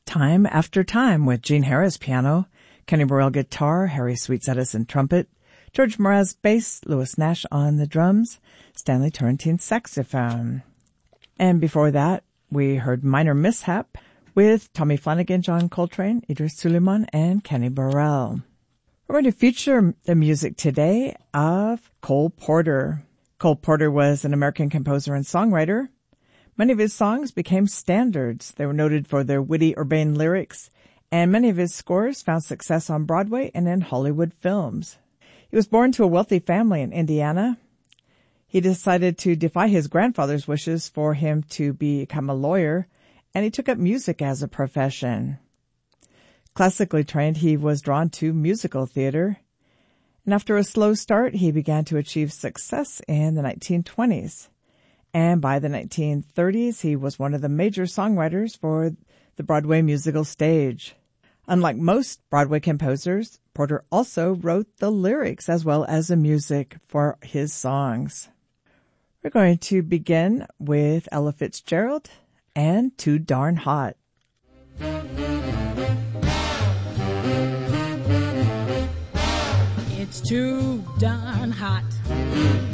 Time After Time with Gene Harris piano, Kenny Burrell guitar, Harry Sweets Edison trumpet, George Mraz bass, Louis Nash on the drums, Stanley Turrentine saxophone. And before that, we heard Minor Mishap with Tommy Flanagan, John Coltrane, Idris Suleiman, and Kenny Burrell. We're going to feature the music today of Cole Porter. Cole Porter was an American composer and songwriter. Many of his songs became standards. They were noted for their witty, urbane lyrics, and many of his scores found success on Broadway and in Hollywood films. He was born to a wealthy family in Indiana. He decided to defy his grandfather's wishes for him to become a lawyer, and he took up music as a profession. Classically trained, he was drawn to musical theater, and after a slow start, he began to achieve success in the 1920s. And by the 1930s, he was one of the major songwriters for the Broadway musical stage. Unlike most Broadway composers, Porter also wrote the lyrics as well as the music for his songs. We're going to begin with Ella Fitzgerald and Too Darn Hot. It's too darn hot